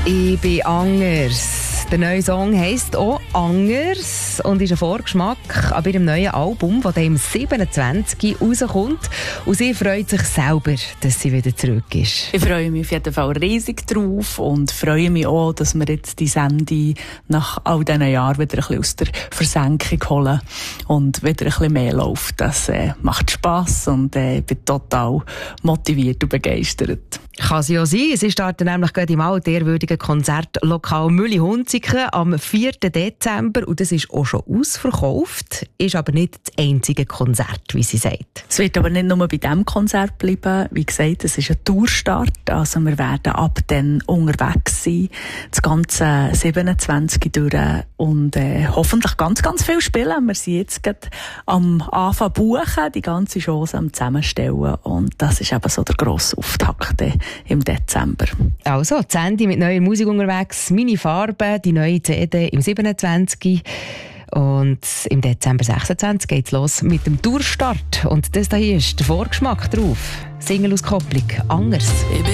Ich bin anders. Der neue Song heisst auch «Anders» und ist ein Vorgeschmack an ihrem neuen Album, das im 27. rauskommt. Und sie freut sich selber, dass sie wieder zurück ist. Ich freue mich auf jeden Fall riesig drauf und freue mich auch, dass wir jetzt die Sendung nach all diesen Jahren wieder ein bisschen aus der Versenkung holen und wieder ein bisschen mehr läuft. Das macht Spass und ich bin total motiviert und begeistert. Kann sie auch sein. Sie starten nämlich gerade im altehrwürdigen Konzertlokal Mülli-Hunziken am 4. Dezember und das ist auch schon ausverkauft, ist aber nicht das einzige Konzert, wie sie sagt. Es wird aber nicht nur bei diesem Konzert bleiben. Wie gesagt, es ist ein Tourstart, also wir werden ab dann unterwegs sein, das ganze 27 durch und hoffentlich ganz, ganz viel spielen. Wir sind jetzt gerade am Anfang buchen, die ganze Chance am Zusammenstellen und das ist eben so der grosse Auftakt im Dezember. Also, die Sandy mit neuer Musik unterwegs, «Meine Farben», die neue CD im 27. Und im Dezember 26 geht es los mit dem Tourstart. Und das hier ist der Vorgeschmack drauf. Single-Auskopplung «Anders».